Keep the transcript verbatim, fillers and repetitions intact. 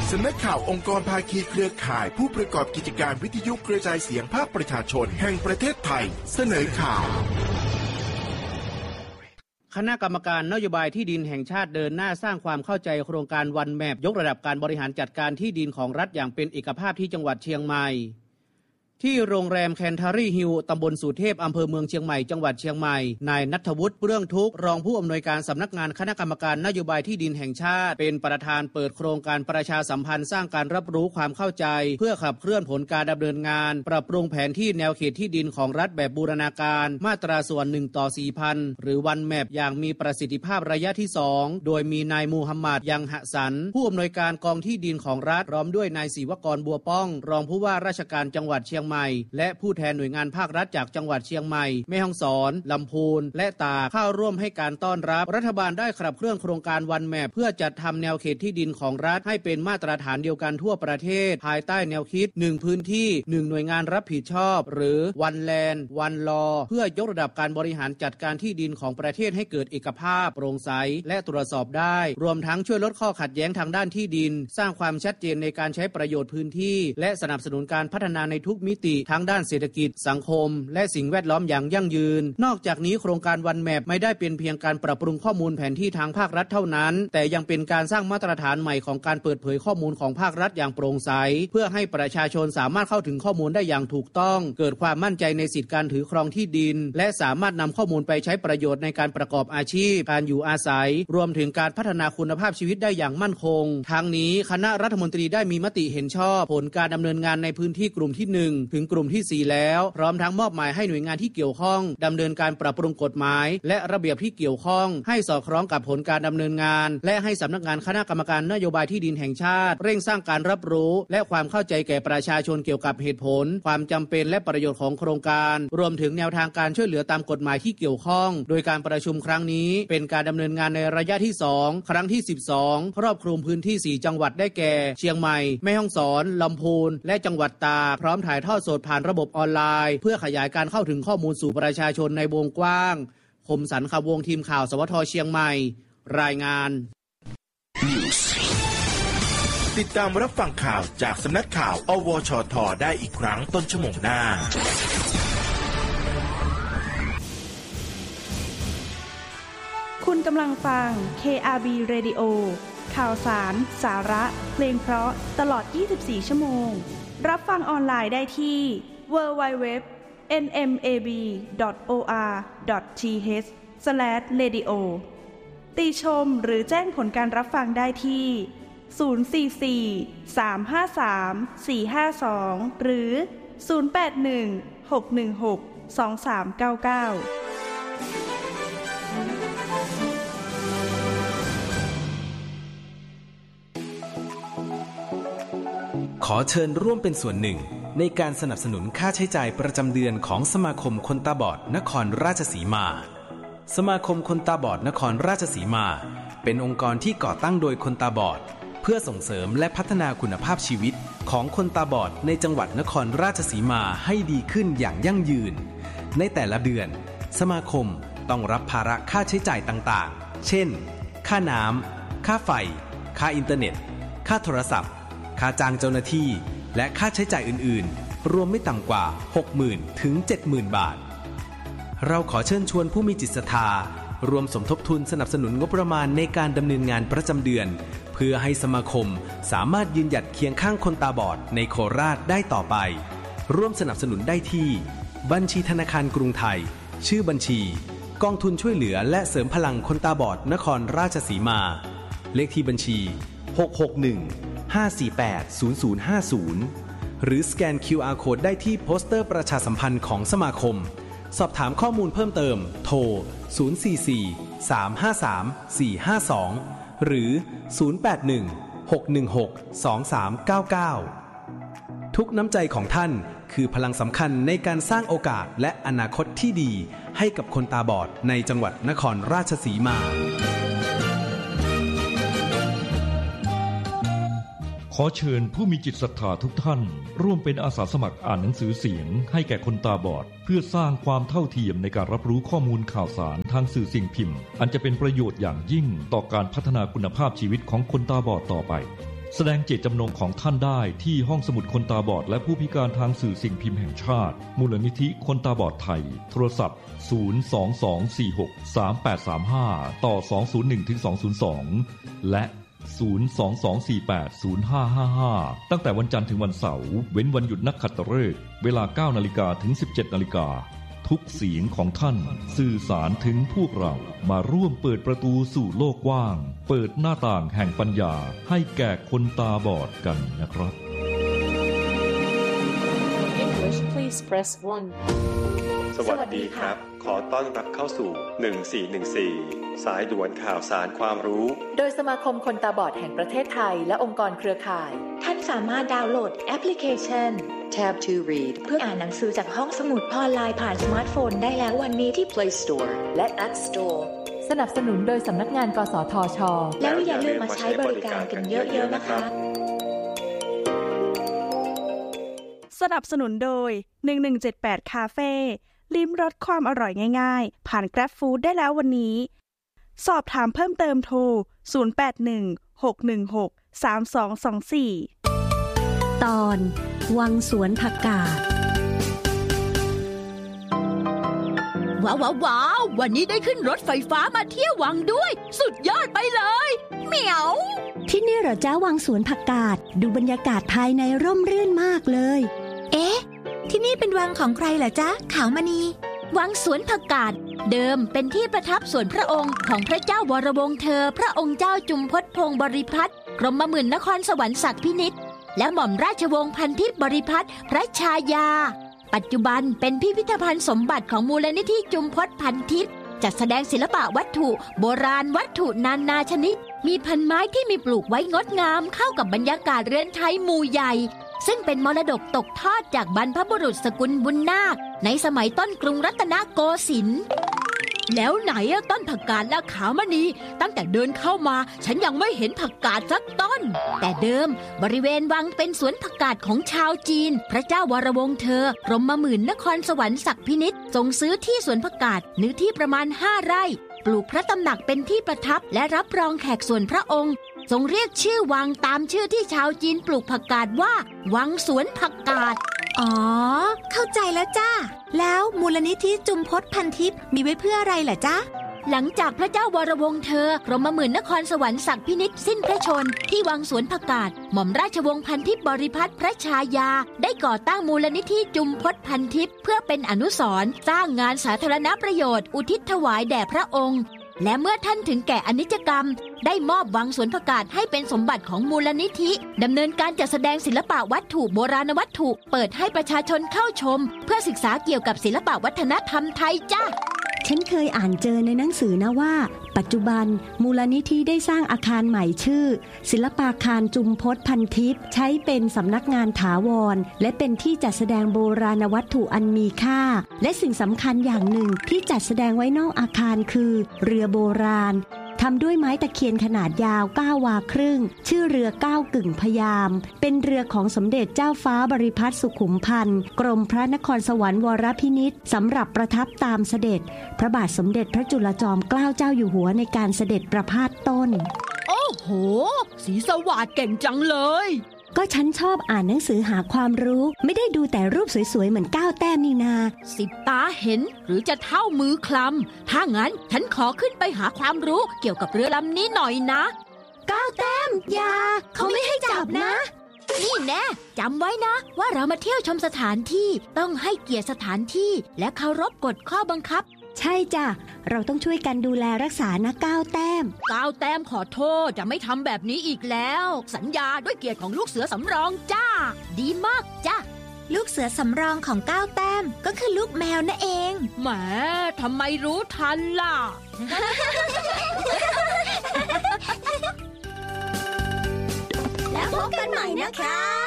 สำนักข่าวองค์กรภาคีเครือข่ายผู้ประกอบกิจการวิทยุกระจายเสียงภาคประชาชนแห่งประเทศไทยเสนอข่าวคณะกรรมการนโยบายที่ดินแห่งชาติเดินหน้าสร้างความเข้าใจโครงการวันแมปยกระดับการบริหารจัดการที่ดินของรัฐอย่างเป็นเอกภาพที่จังหวัดเชียงใหม่ที่โรงแรมแคนทารีฮิลตำบลสุเทพอำเภอเมืองเชียงใหม่จังหวัดเชียงใหม่นายณัฐวุฒิเรื่องทุกข์รองผู้อำนวยการสำนักงานคณะกรรมการนโยบายที่ดินแห่งชาติเป็นประธานเปิดโครงการประชาสัมพันธ์สร้างการรับรู้ความเข้าใจเพื่อขับเคลื่อนผลการดำเนินงานปรับปรุงแผนที่แนวเขตที่ดินของรัฐแบบบูรณาการมาตราส่วนหนึ่งต่อ สี่พัน หรือวันแมปอย่างมีประสิทธิภาพระยะที่สองโดยมีนายมูฮัมหมัดยังหะสันผู้อำนวยการกองที่ดินของรัฐพร้อมด้วยนายศิวกรบัวป้องรองผู้ว่าราชการจังหวัดเชียงใหม่และผู้ผู้แทนหน่วยงานภาครัฐจากจังหวัดเชียงใหม่แม่ฮ่องสอนลำพูนและตากเข้าร่วมให้การต้อนรับรัฐบาลได้ขับเคลื่อนโครงการวันแมปเพื่อจัดทำแนวเขตที่ดินของรัฐให้เป็นมาตรฐานเดียวกันทั่วประเทศภายใต้แนวคิดหนึ่งพื้นที่หนึ่งหน่วยงานรับผิดชอบหรือวันแลนด์วันลอเพื่อยกระดับการบริหารจัดการที่ดินของประเทศให้เกิดเอกภาพโปร่งใสและตรวจสอบได้รวมทั้งช่วยลดข้อขัดแย้งทางด้านที่ดินสร้างความชัดเจนในการใช้ประโยชน์พื้นที่และสนับสนุนการพัฒนาในทุกมิติทั้งด้านเศรษฐกิจสังคมและสิ่งแวดล้อมอย่างยั่งยืนนอกจากนี้โครงการวันแมปไม่ได้เป็นเพียงการปรับปรุงข้อมูลแผนที่ทางภาครัฐเท่านั้นแต่ยังเป็นการสร้างมาตรฐานใหม่ของการเปิดเผยข้อมูลของภาครัฐอย่างโปร่งใสเพื่อให้ประชาชนสามารถเข้าถึงข้อมูลได้อย่างถูกต้องเกิดความมั่นใจในสิทธิการถือครองที่ดินและสามารถนำข้อมูลไปใช้ประโยชน์ในการประกอบอาชีพการอยู่อาศัยรวมถึงการพัฒนาคุณภาพชีวิตได้อย่างมั่นคงทั้งนี้คณะรัฐมนตรีได้มีมติเห็นชอบผลการดำเนินงานในพื้นที่กลุ่มที่หนึ่งถึงกลุ่มที่สี่แล้วพร้อมทั้งมอบหมายให้หน่วยงานที่เกี่ยวข้องดำเนินการปรับปรุงกฎหมายและระเบียบที่เกี่ยวข้องให้สอดคล้องกับผลการดำเนินงานและให้สำนักงานคณะกรรมการนโยบายที่ดินแห่งชาติเร่งสร้างการรับรู้และความเข้าใจแก่ประชาชนเกี่ยวกับเหตุผลความจำเป็นและประโยชน์ของโครงการรวมถึงแนวทางการช่วยเหลือตามกฎหมายที่เกี่ยวข้องโดยการประชุมครั้งนี้เป็นการดำเนินงานในระยะที่สองครั้งที่สิบสองครอบคลุมพื้นที่สี่จังหวัดได้แก่เชียงใหม่แม่ฮ่องสอนลำพูนและจังหวัดตากพร้อมถ่ายทอดสดผ่านระบบออนไลน์เพื่อขยายการเข้าถึงข้อมูลสู่ประชาชนในวงกว้างคมสันต์ ขวงทีมข่าวสวทเชียงใหม่รายงานติดตามรับฟังข่าวจากสำนักข่าวอวชทได้อีกครั้งต้นชั่วโมงหน้าคุณกำลังฟัง เค อาร์ บี Radio ข่าวสารสาระเพลงเพราะตลอดยี่สิบสี่ชั่วโมงรับฟังออนไลน์ได้ที่ ดับเบิลยู ดับเบิลยู ดับเบิลยู ดอท เอ็น เอ็ม เอ บี ดอท โอ อาร์ ดอท ที เอช สแลช เรดิโอ ติชมหรือแจ้งผลการรับฟังได้ที่ศูนย์ สี่ สี่ สาม ห้า สาม สี่ ห้า สองหรือศูนย์ แปด หนึ่ง หก หนึ่ง หก สอง สาม เก้า เก้าขอเชิญร่วมเป็นส่วนหนึ่งในการสนับสนุนค่าใช้จ่ายประจำเดือนของสมาคมคนตาบอดนครราชสีมาสมาคมคนตาบอดนครราชสีมาเป็นองค์กรที่ก่อตั้งโดยคนตาบอดเพื่อส่งเสริมและพัฒนาคุณภาพชีวิตของคนตาบอดในจังหวัดนครราชสีมาให้ดีขึ้นอย่างยั่งยืนในแต่ละเดือนสมาคมต้องรับภาระค่าใช้จ่ายต่างๆเช่นค่าน้ำค่าไฟค่าอินเทอร์เน็ตค่าโทรศัพท์ค่าจ้างเจ้าหน้าที่และค่าใช้จ่ายอื่นๆรวมไม่ต่ำกว่า หกหมื่น ถึง เจ็ดหมื่น บาทเราขอเชิญชวนผู้มีจิตศรัทธารวมสมทบทุนสนับสนุนงบประมาณในการดำเนินงานประจำเดือนเพื่อให้สมาคมสามารถยืนหยัดเคียงข้างคนตาบอดในโคราชได้ต่อไปร่วมสนับสนุนได้ที่บัญชีธนาคารกรุงไทยชื่อบัญชีกองทุนช่วยเหลือและเสริมพลังคนตาบอดนครราชสีมาเลขที่บัญชีหก หก หนึ่ง ห้า สี่ แปด ศูนย์ ศูนย์ ห้า ศูนย์หรือสแกน คิว อาร์ Code ได้ที่โปสเตอร์ประชาสัมพันธ์ของสมาคมสอบถามข้อมูลเพิ่มเติมโทรศูนย์ สี่ สี่ สาม ห้า สาม สี่ ห้า สองหรือศูนย์ แปด หนึ่ง หก หนึ่ง หก สอง สาม เก้า เก้าทุกน้ำใจของท่านคือพลังสำคัญในการสร้างโอกาสและอนาคตที่ดีให้กับคนตาบอดในจังหวัดนครราชสีมาขอเชิญผู้มีจิตศรัทธาทุกท่านร่วมเป็นอาสาสมัครอ่านหนังสือเสียงให้แก่คนตาบอดเพื่อสร้างความเท่าเทียมในการรับรู้ข้อมูลข่าวสารทางสื่อสิ่งพิมพ์อันจะเป็นประโยชน์อย่างยิ่งต่อการพัฒนาคุณภาพชีวิตของคนตาบอดต่อไปแสดงเจตจำนงของท่านได้ที่ห้องสมุดคนตาบอดและผู้พิการทางสื่อสิ่งพิมพ์แห่งชาติมูลนิธิคนตาบอดไทยโทรศัพท์ศูนย์ สอง สอง สี่ หก สาม แปด สาม ห้าต่อสองศูนย์หนึ่งถึงสองศูนย์สองและศูนย์ สอง สอง สี่ แปด ศูนย์ ห้า ห้า ห้าตั้งแต่วันจันทร์ถึงวันเสาร์เว้นวันหยุดนักขัตฤกษ์เวลา เก้านาฬิกาถึง สิบเจ็ดนาฬิกาทุกเสียงของท่านสื่อสารถึงพวกเรามาร่วมเปิดประตูสู่โลกกว้างเปิดหน้าต่างแห่งปัญญาให้แก่คนตาบอดกันนะครับ English please press one สวัสดีครับขอต้อนรับเข้าสู่หนึ่งสี่หนึ่งสี่สายด่วนข่าวสารความรู้โดยสมาคมคนตาบอดแห่งประเทศไทยและองค์กรเครือข่ายท่านสามารถดาวน์โหลดแอปพลิเคชัน Tab to Read เพื่ออ่านหนังสือจากห้องสมุดออนไลน์ผ่านสมาร์ทโฟนได้แล้ววันนี้ที่ Play Store และ App Store สนับสนุนโดยสำนักงานกสทช. แล้วอย่าลืมมาใช้บริการกันเยอะๆนะคะสนับสนุนโดยหนึ่งหนึ่งเจ็ดแปดคาเฟ่ลิ้มรสความอร่อยง่ายๆผ่าน Grab Food ได้แล้ววันนี้สอบถามเพิ่มเติมโทรศูนย์ แปด หนึ่ง หก หนึ่ง หก สาม สอง สอง สี่ตอนวังสวนผักกาดว้าวว้าวว้าววันนี้ได้ขึ้นรถไฟฟ้ามาเที่ยววังด้วยสุดยอดไปเลยเหมียวที่นี่เหรอจ้าวังสวนผักกาดดูบรรยากาศภายในร่มรื่นมากเลยเอ๊ะที่นี่เป็นวังของใครเหรอจ๊ะขาวมณีวังสวนผักกาดเดิมเป็นที่ประทับส่วนพระองค์ของพระเจ้าวรวงศ์เธอพระองค์เจ้าจุมพลพงศ์บริพัตรกรมหมื่นนครสวรรค์ศักดิ์พินิจและหม่อมราชวงศ์พันทิพย์บริพัตรพระชายาปัจจุบันเป็นพิพิธภัณฑ์สมบัติของมูลนิธิจุมพลพันทิพย์จัดแสดงศิลปะวัตถุโบราณวัตถุนานาชนิดมีพันไม้ที่มีปลูกไว้งดงามเข้ากับบรรยากาศเรือนไทยหมู่ใหญ่ซึ่งเป็นมรดกตกทอดจากบรรพบุรุษสกุลบุญนาคในสมัยต้นกรุงรัตนโกสินทร์แล้วไหนอะต้นผักกาดและขาวมณีตั้งแต่เดินเข้ามาฉันยังไม่เห็นผักกาดสักต้นแต่เดิมบริเวณวังเป็นสวนผักกาดของชาวจีนพระเจ้าวรวงศ์เธอกรมหมื่นนครสวรรค์ศักดิ์พินิจทรงซื้อที่สวนผักกาดเนื้อที่ประมาณห้าไร่ปลูกพระตำหนักเป็นที่ประทับและรับรองแขกส่วนพระองค์ทรงเรียกชื่อวังตามชื่อที่ชาวจีนปลูกผักกาดว่าวังสวนผักกาดอ๋อเข้าใจแล้วจ้าแล้วมูลนิธิจุมพลพันทิพย์มีไว้เพื่ออะไรล่ะจ๊ะหลังจากพระเจ้าวรวงศ์เธอกรมหมื่นนครสวรรค์ศักดิ์พินิจสิ้นพระชนที่วังสวนผักกาดหม่อมราชวงศ์พันทิพย์บริพัตรพระชายาได้ก่อตั้งมูลนิธิจุมพลพันทิพย์เพื่อเป็นอนุสรณ์สร้างงานสาธารณประโยชน์อุทิศถวายแด่พระองค์และเมื่อท่านถึงแก่อนิจกรรมได้มอบวังสวนผักกาดให้เป็นสมบัติของมูลนิธิดำเนินการจัดแสดงศิลปะวัตถุโบราณวัตถุเปิดให้ประชาชนเข้าชมเพื่อศึกษาเกี่ยวกับศิลปะวัฒนธรรมไทยจ้าฉันเคยอ่านเจอในหนังสือนะว่าปัจจุบันมูลนิธิได้สร้างอาคารใหม่ชื่อศิลปาคารจุมพลพันทิพย์ใช้เป็นสำนักงานถาวรและเป็นที่จัดแสดงโบราณวัตถุอันมีค่าและสิ่งสำคัญอย่างหนึ่งที่จัดแสดงไว้นอกอาคารคือเรือโบราณทำด้วยไม้ตะเคียนขนาดยาวเก้าวาครึ่งชื่อเรือเก้ากึ่งพยามเป็นเรือของสมเด็จเจ้าฟ้าบริพัตรสุขุมพันธ์กรมพระนครสวรรค์วรพินิจสำหรับประทับตามเสด็จพระบาทสมเด็จพระจุลจอมเกล้าเจ้าอยู่หัวในการเสด็จประพาสต้นโอ้โหศรีสวัสดิ์เก่งจังเลยก็ฉันชอบอ่านหนังสือหาความรู้ไม่ได้ดูแต่รูปสวยๆเหมือนก้าวแต้มนี่นาสิบตาเห็นหรือจะเท่ามือคลำถ้างั้นฉันขอขึ้นไปหาความรู้เกี่ยวกับเรือลำนี้หน่อยนะก้าวแต้มอย่าเขาไม่ให้จับนะนี่แน่จำไว้นะว่าเรามาเที่ยวชมสถานที่ต้องให้เกียรติสถานที่และเคารพกฎข้อบังคับใช่จ้ะเราต้องช่วยกันดูแลรักษานะก้าวแต้มก้าวแต้มขอโทษจะไม่ทำแบบนี้อีกแล้วสัญญาด้วยเกียรติของลูกเสือสำรองจ้าดีมากจ้าลูกเสือสำรองของก้าวแต้มก็คือลูกแมวนั่นเองแหมทำไมรู้ทันล่ะแล้วพบกันใหม่นะคะ